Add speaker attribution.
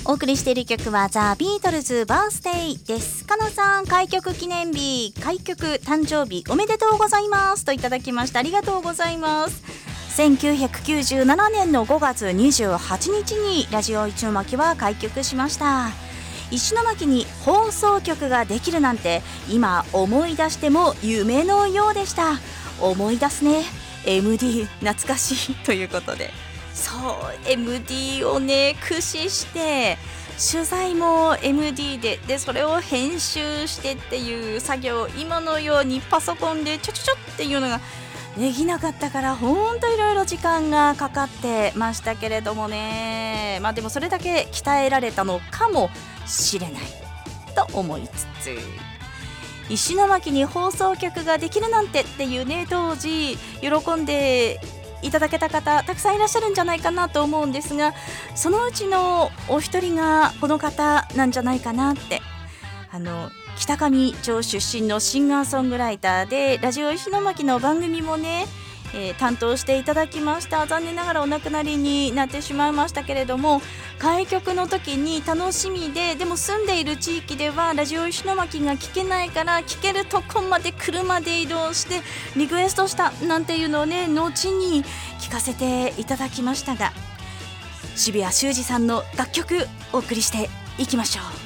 Speaker 1: お送りしている曲はザ・ビートルズバースデイです。かなさん、開局記念日、開局誕生日おめでとうございますといただきました。ありがとうございます。1997年の5月28日にラジオ石巻は開局しました。石巻に放送局ができるなんて今思い出しても夢のようでした。思い出すね、 MD 懐かしいということで、そう MD をね駆使して取材も MD でそれを編集してっていう作業、今のようにパソコンでちょっていうのができなかったから、ほんといろいろ時間がかかってましたけれどもね。でもそれだけ鍛えられたのかもしれないと思いつつ、石巻に放送局ができるなんてっていうね、当時喜んでいただけた方たくさんいらっしゃるんじゃないかなと思うんですが、そのうちのお一人がこの方なんじゃないかなって。北上町出身のシンガーソングライターでラジオ石巻の番組もね、担当していただきました。残念ながらお亡くなりになってしまいましたけれども、開局の時に楽しみでも住んでいる地域ではラジオ石巻が聞けないから聞けるとこまで車で移動してリクエストしたなんていうのをね、後に聞かせていただきましたが、渋谷修二さんの楽曲お送りしていきましょう。